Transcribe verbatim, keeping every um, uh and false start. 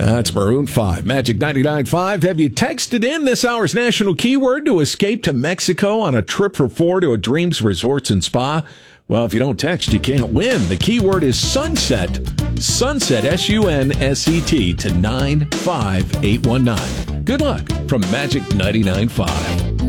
That's Maroon five. Magic ninety-nine point five. Have you texted in this hour's national keyword to escape to Mexico on a trip for four to a Dreams Resorts and Spa? Well, if you don't text, you can't win. The keyword is sunset. Sunset, S U N S E T, to nine five eight one nine. Good luck from Magic ninety-nine point five.